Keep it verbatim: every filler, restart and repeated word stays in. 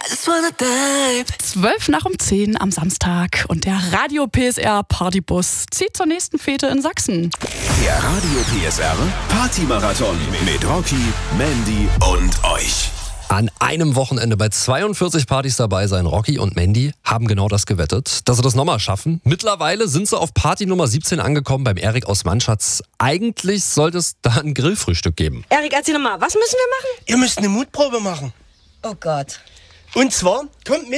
Zwölf nach um zehn am Samstag und der Radio P S R Partybus zieht zur nächsten Fete in Sachsen. Der Radio P S R Partymarathon mit Rocky, Mandy und euch. An einem Wochenende bei zweiundvierzig Partys dabei sein. Rocky und Mandy haben genau das gewettet, dass sie das nochmal schaffen. Mittlerweile sind sie auf Party Nummer siebzehn angekommen beim Erik aus Mannschatz. Eigentlich sollte es da ein Grillfrühstück geben. Erik, erzähl doch mal, was müssen wir machen? Ihr müsst eine Mutprobe machen. Oh Gott. Und zwar, kommt mit.